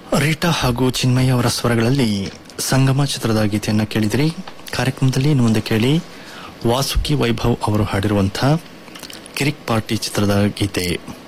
Rita ಹಾಗೂ ಚಿನ್ಮಯ್ಯ ಅವರ ಸ್ವರಗಳಲ್ಲಿ ಸಂಗಮ ಚಿತ್ರದ ಗೀತೆಯನ್ನು ಕೇಳಿದಿರಿ. ಕಾರ್ಯಕ್ರಮದಲ್ಲಿ ಇನ್ನು ಮುಂದೆ ಕೇಳಿ ವಾಸುಕಿ ವೈಭವ್ ಅವರು ಹಾಡಿರುವಂತಹ ಕಿರಿಕ್ ಪಾರ್ಟಿ ಚಿತ್ರದ ಗೀತೆ.